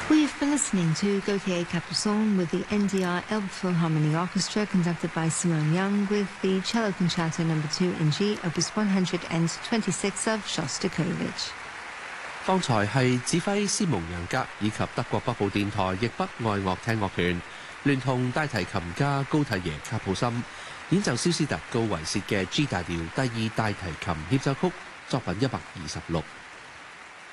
We've been listening to Gautier Capuçon with the NDR Elbphilharmonie Orchestra conducted by Simone Young with the Cello Concerto No. 2 in G, Opus 126 of Shostakovich。 方才係指揮斯蒙楊格以及德國北部電台譯北愛樂廳樂團，聯同大提琴家高蒂耶卡普森演奏蕭斯特高維薛嘅 G 大調第2大提琴協奏曲作品126。